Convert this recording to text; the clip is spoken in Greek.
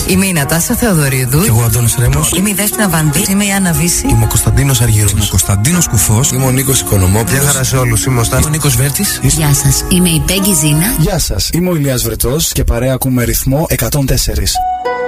Είμαι η Νατάσα Θεοδωρίδου. Και εγώ ο Αντώνης Ρέμος. Είμαι η Δέσποινα Βανδύ. Είμαι η Άννα Βύση. Είμαι ο Κωνσταντίνος Αργυρός. Είμαι ο Κωνσταντίνος Κουφός. Είμαι ο Νίκος Οικονομόπουλος. Γεια χαρά σε όλους. Είμαι ο Νίκος Βέρτης. Γεια σας. Είμαι η Πέγγι Ζήνα. Γεια σας. Είμαι ο Ηλίας Βρετός και παρέα ακούμε ρυθμό 104.